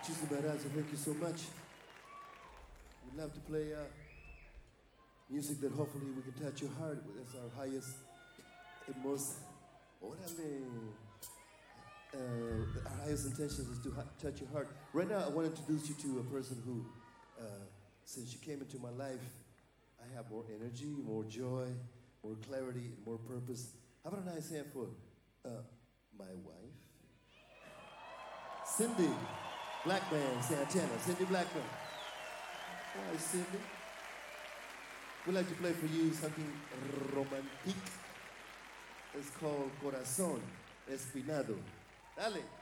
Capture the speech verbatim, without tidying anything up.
Muchísimas gracias. Thank you so much. We'd love to play uh, music that hopefully we can touch your heart. That's our highest and most. Orale. Uh, our highest intention is to ha- touch your heart. Right now, I want to introduce you to a person who, uh, since you came into my life, I have more energy, more joy, more clarity, and more purpose. How about a nice hand for uh, my wife? Cindy Blackman Santana. Cindy Blackman. Hi, Cindy. We'd like to play for you something romantic. It's called Corazón Espinado. Dale.